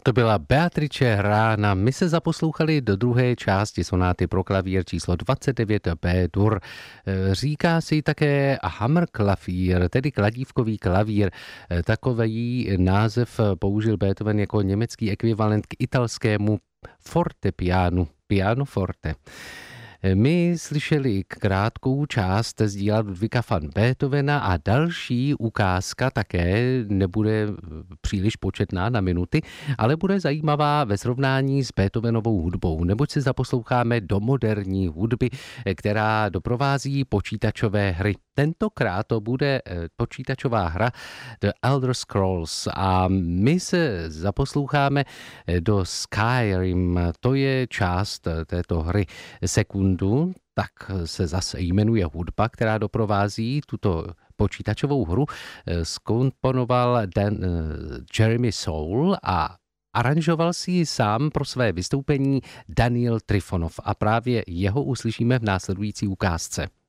To byla Beatrice Rána. My se zaposlouchali do druhé části sonáty pro klavír číslo 29 B-dur. Říká si také Hammerklavier, tedy kladívkový klavír. Takový název použil Beethoven jako německý ekvivalent k italskému fortepianu, piano forte. My slyšeli krátkou část z díla Ludwiga van Beethovena a další ukázka také nebude příliš početná na minuty, ale bude zajímavá ve srovnání s Beethovenovou hudbou, neboť si zaposloucháme do moderní hudby, která doprovází počítačové hry. Tentokrát to bude počítačová hra The Elder Scrolls a my se zaposloucháme do Skyrim. To je část této hry Sekundu, tak se zase jmenuje hudba, která doprovází tuto počítačovou hru. Zkomponoval Jeremy Soule a aranžoval si ji sám pro své vystoupení Daniel Trifonov a právě jeho uslyšíme v následující ukázce.